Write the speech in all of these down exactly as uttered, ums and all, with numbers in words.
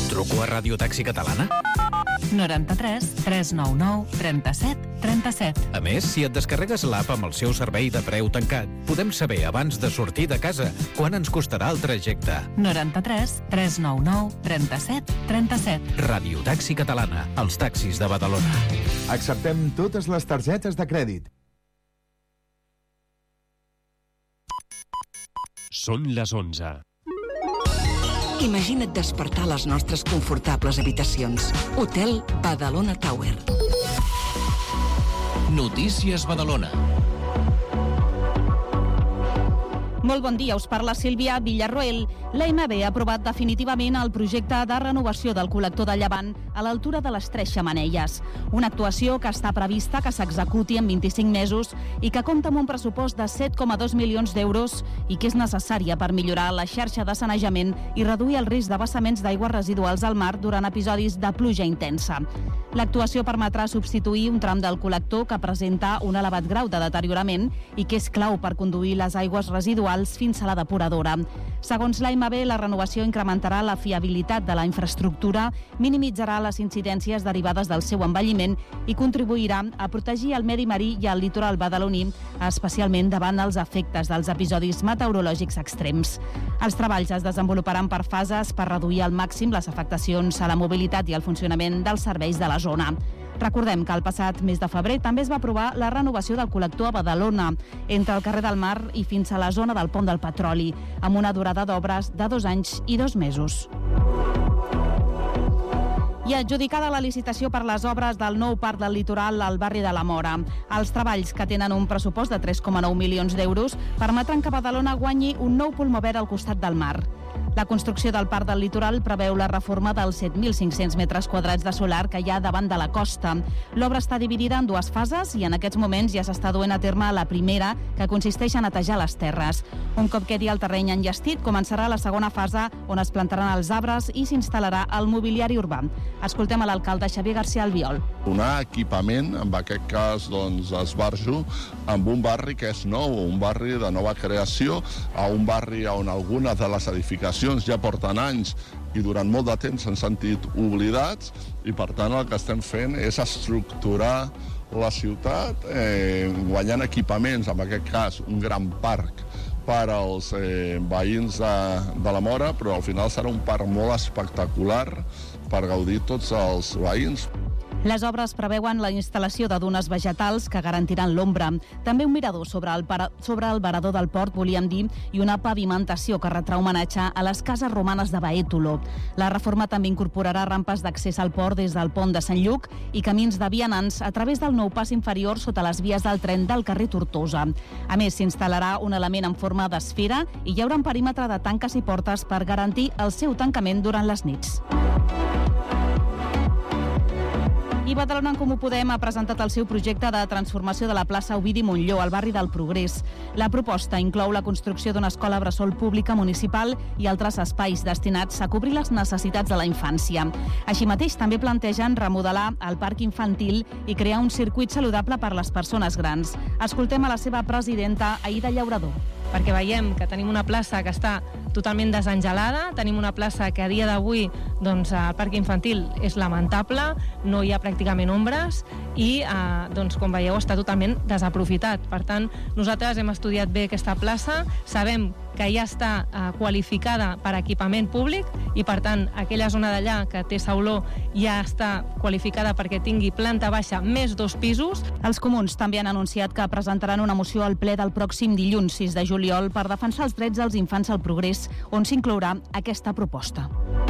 Truco a Ràdio Taxi Catalana? noranta-tres tres nou nou trenta-set trenta-set. A més, si et descarregues l'app amb el seu servei de preu tancat, podem saber abans de sortir de casa quan ens costarà el trajecte. noranta-tres tres nou nou trenta-set trenta-set. Ràdio Taxi Catalana, els taxis de Badalona. Acceptem totes les targetes de crèdit. Són les onze. Imagina't despertar a les nostres confortables habitacions. Hotel Badalona Tower. Notícies Badalona. Molt bon dia, us parla Sílvia Villarroel. L'A M B ha aprovat definitivament el projecte de renovació del col·lector de Llevant a l'altura de les Tres Xemeneies. Una actuació que està prevista que s'executi en vint-i-cinc mesos i que compta amb un pressupost de set coma dos milions d'euros i que és necessària per millorar la xarxa de sanejament i reduir el risc de vessaments d'aigües residuals al mar durant episodis de pluja intensa. L'actuació permetrà substituir un tram del col·lector que presenta un elevat grau de deteriorament i que és clau per conduir les aigües residuals fins a la depuradora. Segons l'A M B, la renovació incrementarà la fiabilitat de la infraestructura, minimitzarà les incidències derivades del seu envelliment i contribuirà a protegir el medi marí i el litoral badaloní, especialment davant els efectes dels episodis meteorològics extrems. Els treballs es desenvoluparan per fases per reduir al màxim les afectacions a la mobilitat i al funcionament dels serveis de la zona. Recordem que el passat mes de febrer també es va aprovar la renovació del col·lector a Badalona, entre el carrer del Mar i fins a la zona del Pont del Petroli, amb una durada d'obres de dos anys i dos mesos. I adjudicada la licitació per les obres del nou parc del litoral al barri de la Mora. Els treballs, que tenen un pressupost de tres coma nou milions d'euros, permetran que Badalona guanyi un nou pulmó verd al costat del mar. La construcció del parc del litoral preveu la reforma dels set mil cinc-cents metres quadrats de solar que hi ha davant de la costa. L'obra està dividida en dues fases i en aquests moments ja s'està duent a terme la primera, que consisteix a netejar les terres. Un cop quedi el terreny enllestit, començarà la segona fase, on es plantaran els arbres i s'instal·larà el mobiliari urbà. Escoltem a l'alcalde Xavier García Albiol. Donar equipament, en aquest cas doncs, Esbarjo, amb un barri que és nou, un barri de nova creació, a un barri on algunes de les edificacions ja porten anys i durant molt de temps s'han sentit oblidats i per tant el que estem fent és estructurar la ciutat eh, guanyant equipaments, en aquest cas un gran parc per als eh, veïns de, de la Mora, però al final serà un parc molt espectacular per gaudir tots els veïns. Les obres preveuen la instal·lació de dunes vegetals que garantiran l'ombra. També un mirador sobre el, para... sobre el varador del port, volíem dir, i una pavimentació que retrà homenatge a les cases romanes de Baétolo. La reforma també incorporarà rampes d'accés al port des del pont de Sant Lluc i camins de vianants a través del nou pas inferior sota les vies del tren del carrer Tortosa. A més, s'instal·larà un element en forma d'esfera i hi haurà un perímetre de tanques i portes per garantir el seu tancament durant les nits. I Badalona en Comú Podem ha presentat el seu projecte de transformació de la plaça Ovidi Montllor al barri del Progrés. La proposta inclou la construcció d'una escola bressol pública municipal i altres espais destinats a cobrir les necessitats de la infància. Així mateix, també plantegen remodelar el parc infantil i crear un circuit saludable per les persones grans. Escoltem a la seva presidenta, Aïda Llaurador. Perquè veiem que tenim una plaça que està totalment desangelada, tenim una plaça que a dia d'avui doncs, el parc infantil és lamentable, no hi ha pràcticament ombres i eh, doncs, com veieu està totalment desaprofitat. Per tant, nosaltres hem estudiat bé aquesta plaça, sabem que ja està eh, qualificada per equipament públic i per tant aquella zona d'allà que té sauló ja està qualificada perquè tingui planta baixa més dos pisos. Els comuns també han anunciat que presentaran una moció al ple del pròxim dilluns sis de juliol per defensar els drets dels infants al Progrés, on s'inclourà aquesta proposta.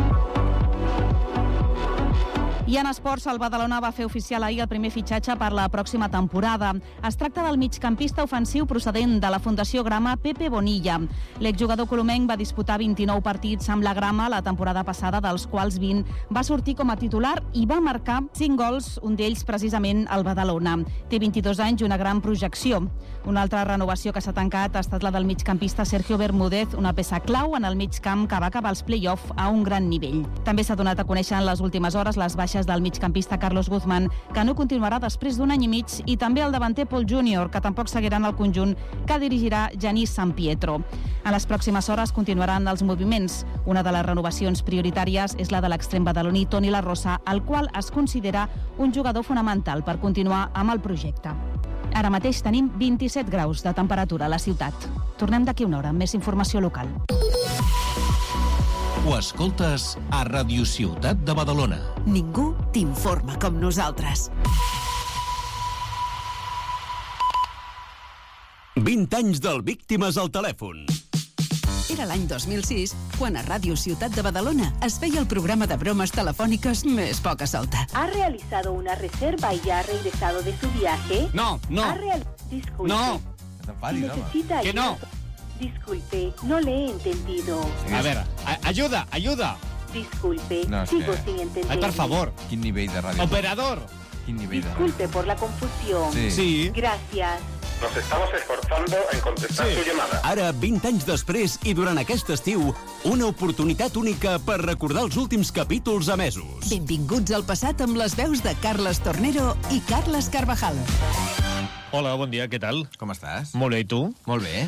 I en esports, el Badalona va fer oficial ahir el primer fitxatge per la pròxima temporada. Es tracta del migcampista ofensiu procedent de la Fundació Grama, Pepe Bonilla. L'exjugador colomenc va disputar vint-i-nou partits amb la Grama la temporada passada, dels quals vint va sortir com a titular i va marcar cinc gols, un d'ells precisament al Badalona. Té vint-i-dos anys i una gran projecció. Una altra renovació que s'ha tancat ha estat la del migcampista Sergio Bermúdez, una peça clau en el migcamp que va acabar els play-off a un gran nivell. També s'ha donat a conèixer en les últimes hores les baixes baixes del migcampista Carlos Guzmán, que no continuarà després d'un any i mig, i també el davanter Paul júnior, que tampoc seguiran el conjunt que dirigirà Genís San Pietro. En les pròximes hores continuaran els moviments. Una de les renovacions prioritàries és la de l'extrem badaloní Toni La Rosa, el qual es considera un jugador fonamental per continuar amb el projecte. Ara mateix tenim vint-i-set graus de temperatura a la ciutat. Tornem d'aquí una hora amb més informació local. Ho escoltes a Radio Ciutat de Badalona. Ningú t'informa com nosaltres. vint anys del Víctimes al telèfon. Era l'any dos mil sis, quan a Ràdio Ciutat de Badalona es feia el programa de bromes telefòniques més poca solta. ¿Ha realizado una reserva y ya ha regresado de su viaje? No, no. ¿Ha real... Disculpe. No. Si necesita que no. Disculpe, no le he entendido. A ver, a ayuda, ayuda. Disculpe, no, sigo que... sin entender. Ay, por favor. Quin nivell de ràdio? Operador. Quin nivell de ràdio? Disculpe por la confusión. Sí. Sí. Gracias. Nos estamos esforzando en contestar Sí. su llamada. Ara, vint anys després i durant aquest estiu, una oportunitat única per recordar els últims capítols emesos. Benvinguts al passat amb les veus de Carles Tornero i Carles Carvajal. Hola, bon dia, què tal? Com estàs? Molt bé, i tu? Molt bé.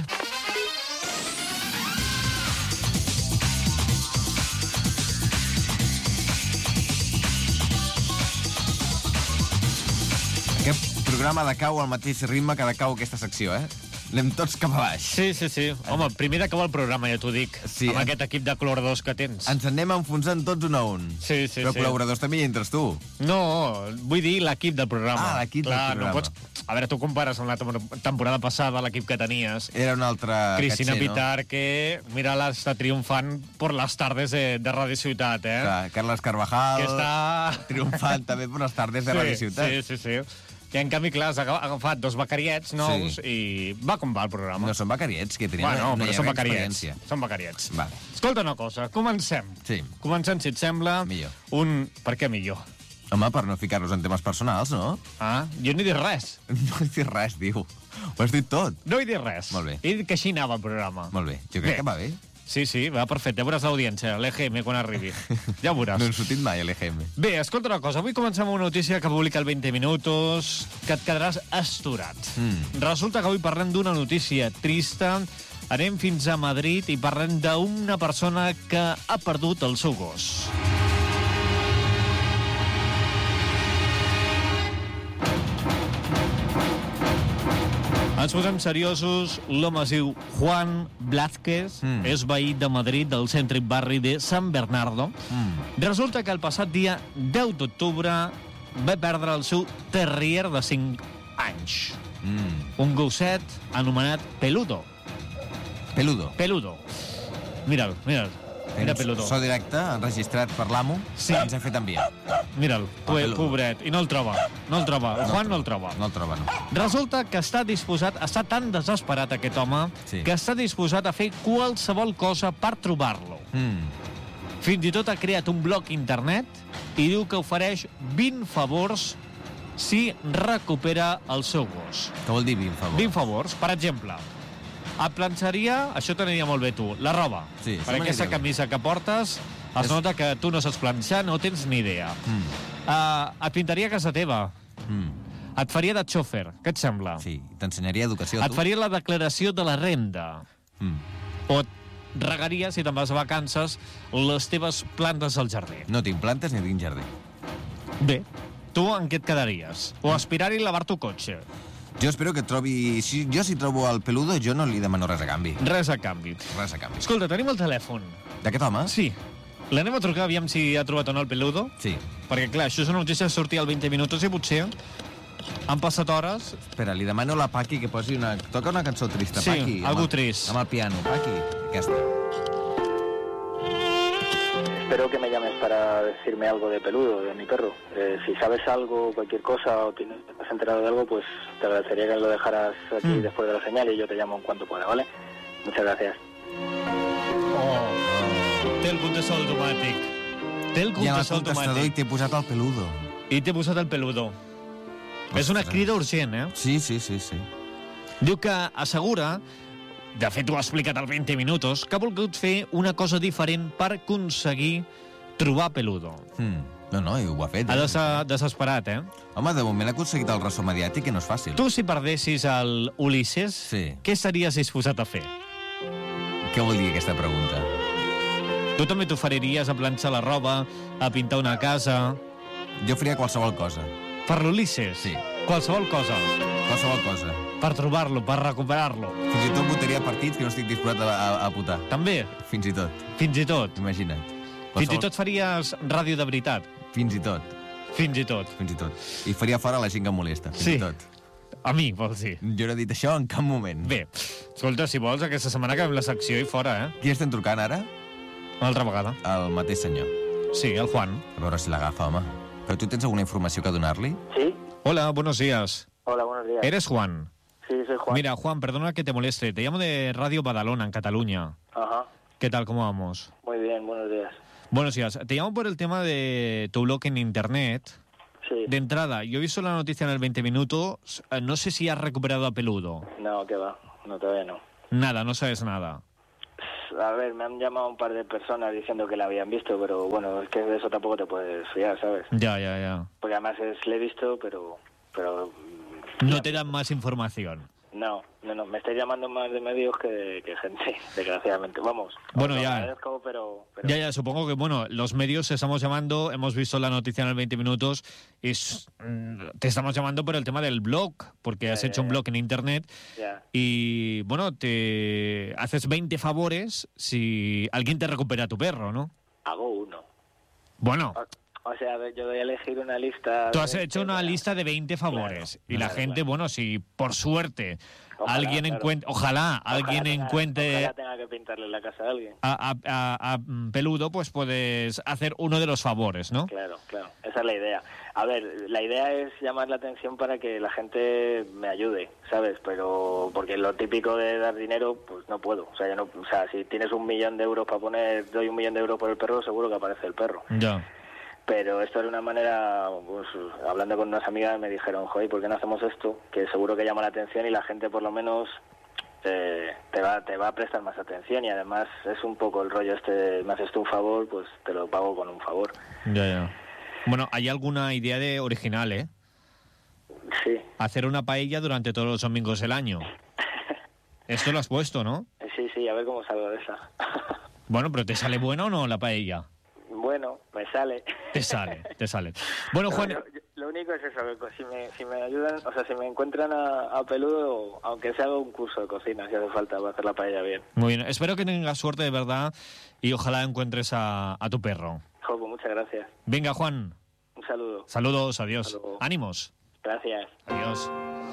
Aquest programa decau al mateix ritme que decau aquesta secció, eh? Anem tots cap a baix. Sí, sí, sí. Home, primer d'acaba el programa, ja t'ho dic. Sí, amb en... aquest equip de col·laboradors que tens. Ens anem enfonsant tots un a un. Sí, sí, Però sí. col·laboradors també hi entres tu. No, vull dir l'equip del programa. Ah, l'equip del Clar, programa. No pots... A veure, tu compares amb la tem- temporada passada l'equip que tenies. Era un altre Cristina caché, Pitar, que, mira, la està triomfant por les tardes de, de Radio Ciutat, eh? Clar, Carles Carvajal, Que està... triomfant també per les tardes de sí, Radio Ciutat. Sí, sí, sí. I en canvi, clar, has aga- agafat dos becariets nous Sí. i va com va el programa. No són becariets, que tenim Bueno, no però hi ha són gaire becariets. experiència. Són becariets. Va. Escolta una cosa, comencem. Sí. Comencem, si et sembla... Millor. Un... Per què millor? Home, per no ficar-nos en temes personals, no? Ah, jo no he dit res. No has dit res, diu. Ho has dit tot. No he dit res. Molt bé. He dit que així anava el programa. Molt bé. Jo crec Bé. que va bé. Sí, sí, va perfecte. Ja veuràs l'audiència, l'E G M, quan arribi. Ja ho veuràs. No hem sortit mai a l'E G M. Bé, escolta una cosa. Avui comencem amb una notícia que publica el veinte minutos, que et quedaràs astorat. Mm. Resulta que avui parlem d'una notícia trista. Anem fins a Madrid i parlem d'una persona que ha perdut el seu gos. Ens posem seriosos. L'home es diu Juan Blázquez, Mm. és veí de Madrid, del cèntric barri de San Bernardo. Mm. Resulta que el passat dia deu d'octubre va perdre el seu terrier de cinc anys. Mm. Un gosset anomenat Peludo. Peludo. Peludo. Mira'l, mira'l. Mira Peludo. So directe, enregistrat per l'amo, Sí. ens ha fet enviar. Mira'l, po- Peludo. pobret. I no el troba. No el troba. El Juan no el troba. No el troba, no. Resulta que està disposat, està tan desesperat aquest home, Sí. que està disposat a fer qualsevol cosa per trobar-lo. Mm. Fins i tot ha creat un blog internet i diu que ofereix vint favors si recupera el seu gos. Què vol dir vint favors? vint favors. Per exemple, et planxaria, això t'aniria molt bé tu, la roba. Sí, això per aquesta m'aniria bé. camisa que portes es És- nota que tu no saps planxar, no tens ni idea. Mm. Uh, et pintaria a casa teva. Mm. Et faria de xòfer. Què et sembla? Sí, t'ensenyaria educació, Et tu. faria la declaració de la renda. Mm. O et regaria, si te'n vas a vacances, les teves plantes al jardí. No tinc plantes ni tinc jardí. Bé, tu en què et quedaries? O aspirar i lavar tu cotxe. Jo espero que trobi... Si, jo si trobo el peludo, jo no li demano res a canvi. Res a canvi. Res a canvi. Escolta, tenim el telèfon. D'aquest home? Sí. L'anem a trucar, aviam si ha trobat o no el Peludo. Sí. Perquè, clar, això és una notícia que sortia al veinte minutos i potser han passat hores. Espera, li demano a la Paqui que posi una... Toca una cançó trista, Sí, Paqui. amb algú el- trist. Amb el piano, Paqui. Aquesta. Espero que me llames para decirme algo de Peludo, de mi perro. Eh, si sabes algo, cualquier cosa, o tienes, te has enterado de algo, pues te agradecería que lo dejaras aquí Mm. después de la señal y yo te llamo en cuanto pueda, ¿vale? Muchas gracias. Oh. Té el contestador automàtic. Té el I en el contestador contestador i automàtic. t'he posat el peludo. I t'he posat el Peludo. És una crida urgent, eh? Sí, sí, sí, sí. Diu que assegura, de fet ho ha explicat al veinte minutos, que ha volgut fer una cosa diferent per aconseguir trobar Peludo. Mm. No, no, i ho ha fet. Ha Eh? de ser desesperat, eh? Home, de moment ha aconseguit el ressò mediàtic i no és fàcil. Tu, si perdessis el Ulisses, sí. què estaries disposat a fer? Què vol dir aquesta pregunta? Tu també t'oferiries a planxar la roba, a pintar una casa... Jo faria qualsevol cosa. Per l'Ulisses? Sí. Qualsevol cosa? Qualsevol cosa. Per trobar-lo, per recuperar-lo. Fins i tot votaria partits que no estic disposat a, a, a votar. També? Fins i tot. Fins i tot? Imagina't. Qualsevol... Qualsevol... Fins i tot faries ràdio de veritat? Fins i tot. Fins i tot? Fins i tot. I faria fora la gent que em molesta, fins sí. i tot. A mi, vols dir? Jo no he dit això en cap moment. Bé, escolta, si vols, aquesta setmana acabem la secció i fora, eh? Qui estem trucant ara? Una altra vegada. El mateix senyor. Sí, el Juan. A veure si l'agafa, home. Però tu tens alguna informació que donar-li? Sí. Hola, buenos días. Hola, buenos días. ¿Eres Juan? Sí, soy Juan. Mira, Juan, perdona que te moleste. Te llamo de Radio Badalona, en Cataluña. Ajá. ¿Qué tal? ¿Cómo vamos? Muy bien, buenos días. Buenos días. Te llamo por el tema de tu blog en Internet. Sí. De entrada, yo he visto la noticia en el veinte minutos. No sé si has recuperado a Peludo. No, que va. No, todavía no. Nada, no sabes nada. A ver, me han llamado un par de personas diciendo que la habían visto, pero bueno, es que de eso tampoco te puedes fiar, ¿sabes? Ya, ya, ya. Porque además es, le he visto, pero... pero no te dan más información. No, no, no. Me estáis llamando más de medios que, que gente, desgraciadamente. Vamos. Bueno, os ya. agradezco, pero, pero... Ya, ya, supongo que, bueno, los medios te estamos llamando, hemos visto la noticia en el veinte minutos, y te estamos llamando por el tema del blog, porque ya, has ya, hecho ya. un blog en Internet, ya. y, bueno, te haces veinte favores si alguien te recupera tu perro, ¿no? Hago uno. Bueno... O sea, a ver, yo doy a elegir una lista... Tú has de... hecho una lista de veinte favores. Claro, y la claro, gente, claro. bueno, si por suerte Ojalá, alguien claro. encuentre... Ojalá, Ojalá alguien tenga, encuentre Ojalá tenga que pintarle la casa a alguien. a, a, a, a Peludo, pues puedes hacer uno de los favores, ¿no? Claro, claro. Esa es la idea. A ver, la idea es llamar la atención para que la gente me ayude, ¿sabes? Pero porque lo típico de dar dinero, pues no puedo. O sea, yo no, o sea, si tienes un millón de euros para poner, doy un millón de euros por el perro, seguro que aparece el perro. Ya. Pero esto era una manera, pues hablando con unas amigas me dijeron, joder, ¿por qué no hacemos esto? Que seguro que llama la atención y la gente por lo menos eh, te va te va a prestar más atención y además es un poco el rollo este, me haces tú un favor, pues te lo pago con un favor. Ya, ya. Bueno, ¿hay alguna idea de original, eh? Sí. Hacer una paella durante todos los domingos del año. Esto lo has puesto, ¿no? Sí, sí, a ver cómo salgo de esa. Bueno, pero ¿te sale bueno o no la paella? Bueno, me sale. Te sale, te sale. Bueno, Juan... Lo, lo único es eso, que si me, si me ayudan, o sea, si me encuentran a, a Peludo, aunque sea haga un curso de cocina, si hace falta, para hacer la paella bien. Muy bien, espero que tengas suerte de verdad y ojalá encuentres a, a tu perro. Jo, pues muchas gracias. Venga, Juan. Un saludo. Saludos, adiós. Saludo. Ánimos. Gracias. Adiós.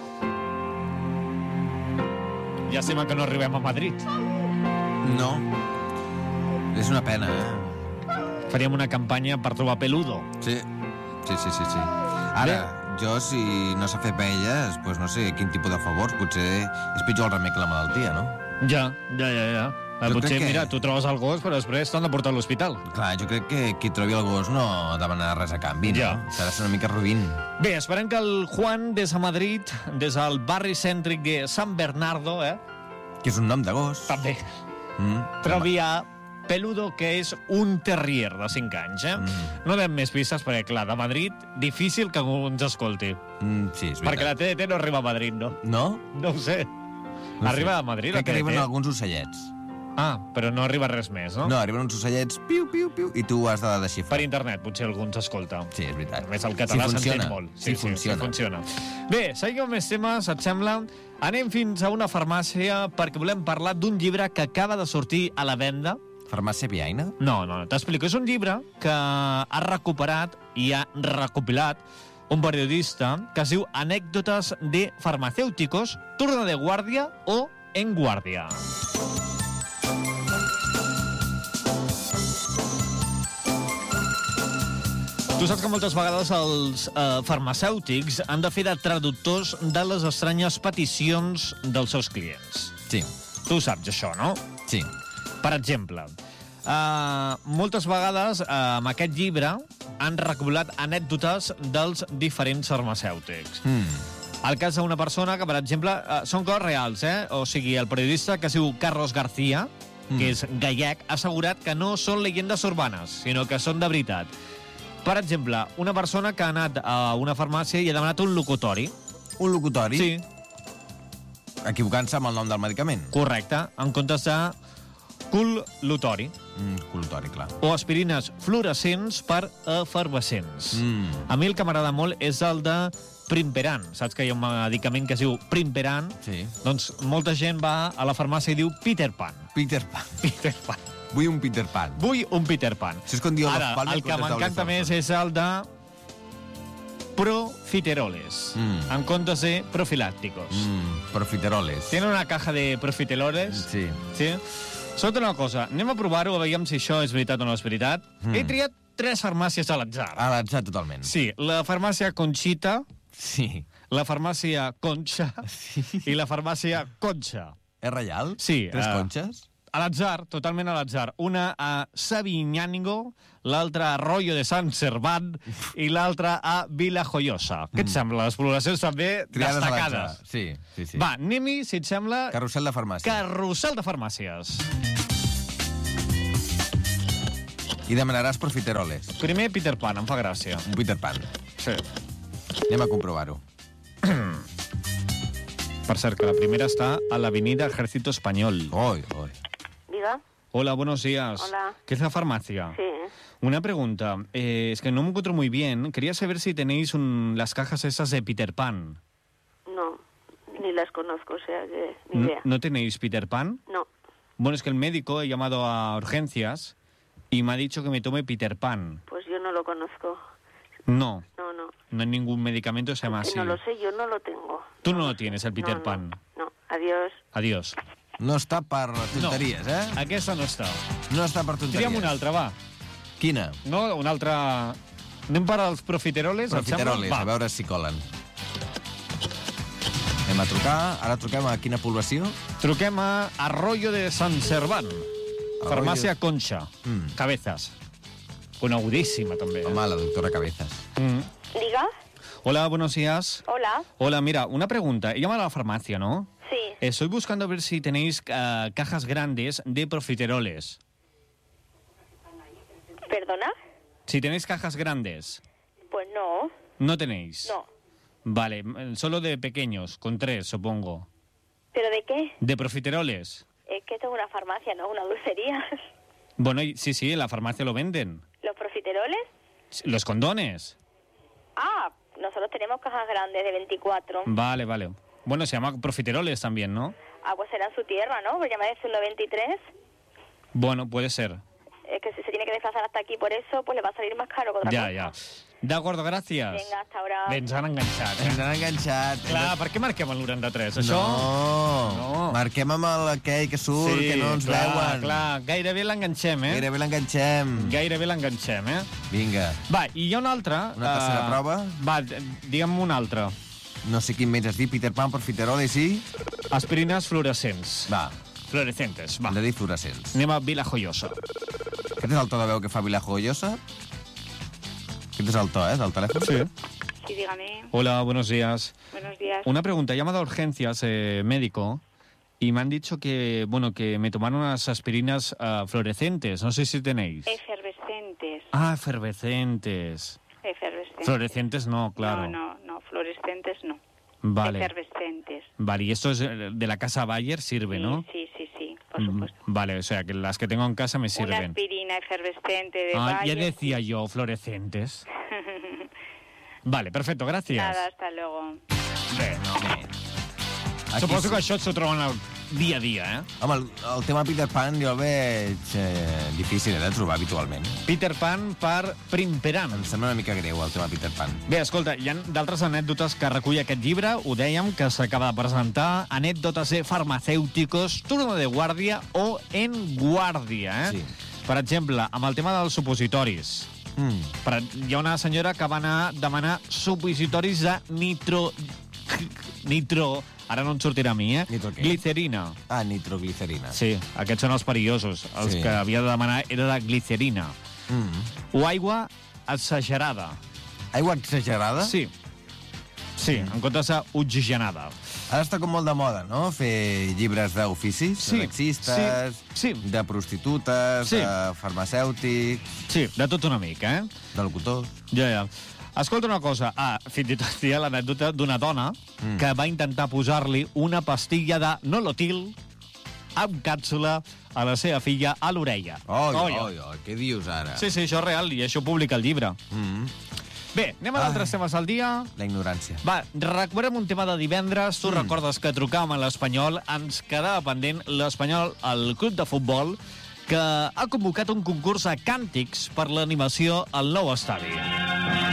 Llàstima que no arribem a Madrid. No. És una pena, eh? Faríem una campanya per trobar Peludo. Sí, sí, sí, sí. sí. Ara, Bé. jo, si no sé fer paelles, doncs no sé quin tipus de favors, potser és pitjor el remei que la malaltia, no? Ja, ja, ja, ja. Jo Potser, que... mira, tu trobes el gos, però després t'han de portar a l'hospital. Clar, jo crec que qui trobi el gos no demana res a canvi, ja. no? Serà ser una mica robint. Bé, esperem que el Juan, des de Madrid, des del barri cèntric de San Bernardo, eh? Que és un nom de gos. També. Mm. Trobi a Peludo, que és un terrier de cinc anys, eh? Mm. No dem més pistes, perquè, clar, de Madrid, difícil que algú ens escolti. Mm, sí, és veritat. Perquè la T D T no arriba a Madrid, no? No? No ho sé. No arriba sé. a Madrid, crec la T D T? que arriben alguns ocellets. Ah, però no arriba res més, no? No, arriben uns ocellets, piu, piu, piu, i tu has de desxifrar. Per internet, potser algú ens escolta. Sí, és veritat. A més, el català si s'entén molt. Sí, si funciona. Sí, funciona. Bé, seguim amb més temes, et sembla? Anem fins a una farmàcia perquè volem parlar d'un llibre que acaba de sortir a la venda. Farmàcia Viaina? No, no, t'explico. És un llibre que ha recuperat i ha recopilat un periodista que es diu Anècdotes de farmacéuticos, turno de guàrdia o en guàrdia. Tu saps que moltes vegades els eh, farmacèutics han de fer de traductors de les estranyes peticions dels seus clients. Sí. Tu saps això, no? Sí. Per exemple, eh, moltes vegades eh, amb aquest llibre han recopilat anècdotes dels diferents farmacèutics. Mm. El cas d'una persona que, per exemple, eh, són coses reals, eh? O sigui, el periodista que es diu Carlos García, mm. que és gallec, ha assegurat que no són llegendes urbanes, sinó que són de veritat. Per exemple, una persona que ha anat a una farmàcia i ha demanat un locutori. Un locutori? Sí. Equivocant-se amb el nom del medicament. Correcte, en comptes de col·lutori. Mm, col·lutori, clar. O aspirines fluorescents per efervescents. Mm. A mi el que m'agrada molt és el de Primperan. Saps que hi ha un medicament que es diu Primperan? Sí. Doncs molta gent va a la farmàcia i diu Peter Pan. Peter Pan. Peter Pan. Vull un Peter Pan. Vull un Peter Pan. Si és com diu Ara, el que m'encanta més és el de profiteroles, mm. en comptes de profilàcticos. Mm, profiteroles. Tienen una caja de profiteroles. Sí. Sí? Escolta una cosa, anem a provar-ho, veiem si això és veritat o no és veritat. Mm. He triat tres farmàcies a l'atzar. A l'atzar, totalment. Sí, la farmàcia Conxita, sí. la farmàcia Conxa sí. i la farmàcia Conxa. És reial? Sí. Tres uh, conxes? A l'atzar, totalment a l'atzar. Una a Sabiñánigo, l'altra a Arroyo de San Serván i l'altra a Vila Joiosa. Què et sembla? Les poblacions també triades destacades. Sí, sí, sí. Va, anem-hi, si et sembla... Carrusel de farmàcies. Carrusel de farmàcies. I demanaràs profiteroles. Primer Peter Pan, em fa gràcia. Un Peter Pan. Sí. Anem a comprovar-ho. Per cert, que la primera está a la avenida Ejército Español. Hoy, hoy. Diga. Hola, buenos días. Hola. ¿Qué es la farmacia? Sí. Una pregunta. Eh, es que no me encuentro muy bien. Quería saber si tenéis un, las cajas esas de Peter Pan. No, ni las conozco, o sea que ni ¿No, idea. ¿No tenéis Peter Pan? No. Bueno, es que el médico, he llamado a urgencias y me ha dicho que me tome Peter Pan. Pues yo no lo conozco. No. No, no. No hay ningún medicamento que se llama Es que así. no lo sé, yo no lo tengo. Tú no lo tienes, el Peter No, no. Pan. No, adiós. Adiós. No està per tonteries, no, eh? Aquesta no està. No està per tonteries. Tria'm una altra, va. Quina? No, una altra... Anem per als profiteroles, Profiteroles, a veure si colen. Anem a trucar. Ara truquem a quina població? Truquem a Arroyo de San Serván. Arroyo... Farmàcia Concha. Mm. Cabezas. Conegudíssima, també. Home, la doctora Cabezas. Mm. Diga. Hola, buenos días. Hola. Hola, mira, una pregunta. He llamado a la farmacia, ¿no? Sí. Estoy buscando a ver si tenéis uh, cajas grandes de profiteroles. ¿Perdona? Si tenéis cajas grandes. Pues no. ¿No tenéis? No. Vale, solo de pequeños, con tres, supongo. ¿Pero de qué? ¿De profiteroles? Es que esto es una farmacia, no una dulcería. Bueno, y- sí, sí, en la farmacia lo venden. ¿Los profiteroles? Los condones. Ah, nosotros tenemos cajas grandes de veinticuatro. Vale, vale. Bueno, se llama profiteroles también, ¿no? Ah, pues será en su tierra, ¿no? Porque ya me dice uno veintitrés. Bueno, puede ser. Es que si se tiene que desplazar hasta aquí por eso, pues le va a salir más caro que otra Ja, cosa. ja. D'acord, gràcies. Venga, hasta ahora. Bé, ens han enganxat. Eh? Ens han enganxat. Clar, per què marquem el noranta-tres? Això... No. No. Marquem amb el, aquell que surt, Sí, que no ens clar, veuen. clar. Gairebé l'enganxem, eh? Gairebé l'enganxem. Gairebé l'enganxem, eh? Vinga. Va, i hi ha una altra... Una tercera eh, prova? Va, digue'm una altra. No sé quin més has dit, Peter Pan, profiteroles i... Aspirines fluorescents. Va. Fluorescentes, va. Hem de dir fluorescents. Anem a Vila Joiosa. Aquest és el to de veu que fa Vila Joiosa? Aquest és el to, eh, del telèfon? Sí. Sí, dígame. Hola, buenos días. Buenos días. Una pregunta. He llamado a urgencias, eh, médico, y me han dicho que, bueno, que me tomaron unas aspirinas uh, fluorescentes. No sé si tenéis. Efervescentes. Ah, efervescentes. Efervescentes. Fluorescentes no, claro. No, no, no, fluorescentes no. Vale. Efervescentes. Vale, y esto es de la casa Bayer, sirve, Sí, ¿no? sí, sí, sí, por Mm, supuesto. Vale, o sea, que las que tengo en casa me Una sirven. aspirina efervescente de Ah, ya Bayer. decía yo, fluorescentes. Vale, perfecto, gracias. Nada, hasta luego. Bé, no. Aquí Suposo sí. que això s'ho troben al dia a dia, eh? Home, el, el tema Peter Pan jo el veig eh, difícil eh, de trobar habitualment. Peter Pan per Primperan. Em sembla una mica greu el tema Peter Pan. Bé, escolta, hi ha d'altres anècdotes que recull aquest llibre. Ho dèiem, que s'acaba de presentar. Anècdotes de farmacèuticos, turno de guàrdia o en guàrdia, eh? Sí. Per exemple, amb el tema dels supositoris. Mm. Per, hi ha una senyora que va anar a demanar supositoris de nitro... Nitro... Ara no em sortirà a mi, eh? Nitro què? Glicerina. Ah, nitroglicerina. Sí, aquests són els perillosos. Els Sí. que havia de demanar era de glicerina. Mm. O aigua exagerada. Aigua exagerada? Sí. Sí, en comptes de oxigenada. Ara està com molt de moda, no?, fer llibres d'oficis, Sí, de taxistes, sí, sí. de prostitutes, Sí. de farmacèutics... Sí, de tot una mica, eh? De locutor. Ja, ja. Escolta una cosa, ah, fins i tot hi ha l'anècdota d'una dona mm. que va intentar posar-li una pastilla de nolotil amb càpsula a la seva filla a l'orella. Oi, oi, oi, oi, què dius ara? Sí, sí, això és real, i això ho publica el llibre. Mm. Bé, anem a d'altres temes al dia. La ignorància. Va, recuperem un tema de divendres. Tu Mm. recordes que trucàvem a l'Espanyol, ens quedava pendent l'Espanyol, el club de futbol, que ha convocat un concurs a càntics per l'animació al nou estadi.